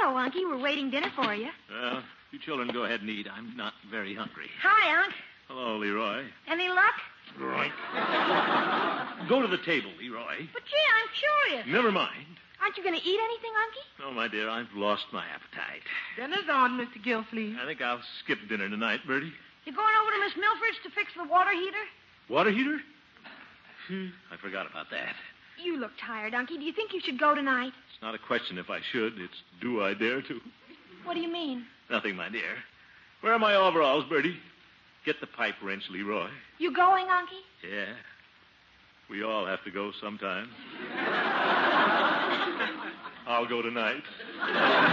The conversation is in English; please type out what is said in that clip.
Hello, Unky. We're waiting dinner for you. Well, you children go ahead and eat. I'm not very hungry. Hi, Unc. Hello, Leroy. Any luck? Right. Go to the table, Leroy. But, gee, I'm curious. Never mind. Aren't you going to eat anything, Unky? No, my dear, I've lost my appetite. Dinner's on, Mr. Gilfleet. I think I'll skip dinner tonight, Bertie. You going over to Miss Milford's to fix the water heater? Water heater? I forgot about that. You look tired, Unky. Do you think you should go tonight? It's not a question if I should. It's do I dare to? What do you mean? Nothing, my dear. Where are my overalls, Bertie? Get the pipe wrench, Leroy. You going, Unky? Yeah. We all have to go sometime. I'll go tonight.